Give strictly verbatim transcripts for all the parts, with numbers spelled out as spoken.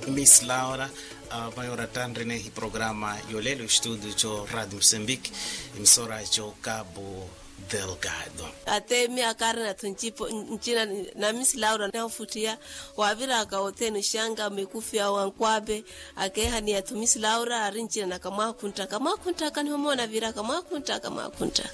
Miss Laura uh, mayora tandrine hi programa yolelo estudo cho Radio Moçambique emissora cho Cabo Delgado. Ate mi akarna tunchipo nchina na Miss Laura na ufutia wavira akaotenu shanga mekufia wankwabe akeha ni atu Miss Laura arinchina na kama kunta kama kunta kanihomona vira kama kunta kama kunta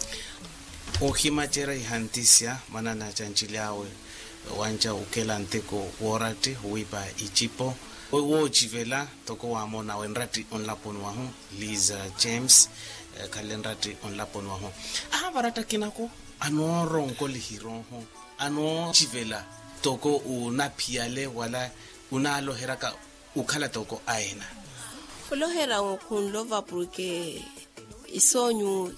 Ohima jera ihantisia manana chanchilawe wanja ukela nteko worate huipa ichipo wo chivela toko wamona wenrati onlapon wahu Liza James uh, kalenrati onlapon wahu ah barata kinako anoro nkoli hiroho ano chivela toko unapiale wala unalo heraka ukala toko aina ulohera ukunlova porque isonyu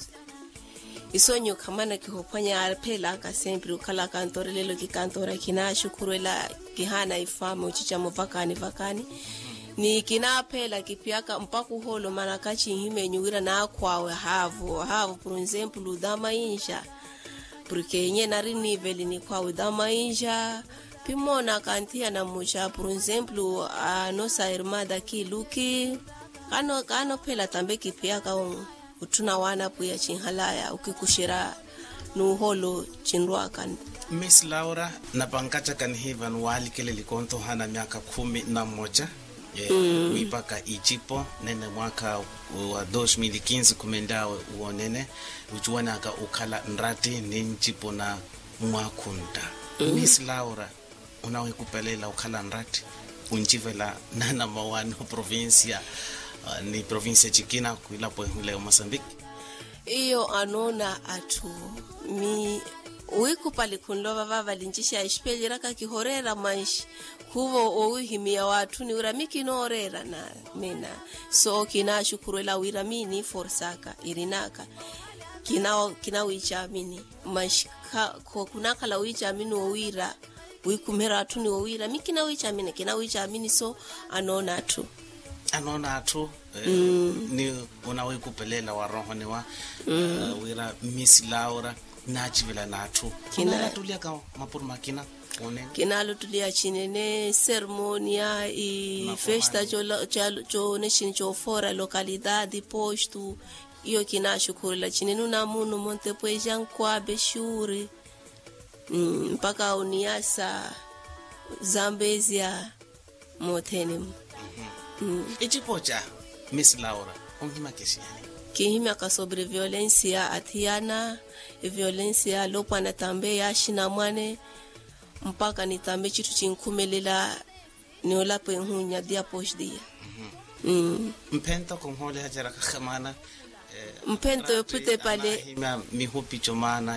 isonyo kamana kihopanya alpela ka sempre ukala kantore lelo ki kantora kina shukurela kihana ifamu chicha mvakani vakani ni kina pela kipiaka mpaku holo manakachi hime nyugira na kwawe havu havu por exemplo dama inja porque nye nari nivel ni kwawe dama inja pimona kantia na mucha por exemplo a nosa irmada kiluki kano kano pela tambe kipiaka un utuna wana puya chinhalaya ukikushira nuholo chinruakan. Miss Laura napankacha kanhivan wali kele likonto hana miaka kumi na moja e, mm. Uipaka ichipo nene mwaka wa elfu mbili na kumi na tano kumenda uonene ujuwana ka ukala nrati ninchipo na mwakunta. mm. Miss Laura unawe kupelela ukala nrati unchivela nana mawano provincia Uh, ni provincia chikina kuila po leo Mozambique iyo anona atu mi uiku pali kunlova vava linchisha ishpelira ka kihorera maish kuvo ouhimia watu ni uramiki no orera na mena so kina shukurela uiramini forsaka irinaka kina kina uichamini maish ko kunaka la uichamini uira uikumera atu ni uira mikina uichamini kina uichamini so anona atu anona atu eh, mm. ni unawe kupelela wa roho ni wa mm. uh, wira Miss Laura na chivela na atu kina tulia ka mapur makina one kina lutulia chinene ceremonia i festa cho cho nation cho fora localidade posto iyo kina shukurila chinenu na munu montepo jankwa beshuri mpaka mm, uniasa Zambezia motenem. Mm. Ichipocha Miss Laura ongima kesiani kihima ka sobre violencia atiana violencia lopa na tambe ya shina mwane mpaka ni tambe chitu chinkumelela ni olapo nhunya dia poshdia mhm mm. Mpento konhole hajara khamana eh, mpento yopute pale mihupi chomana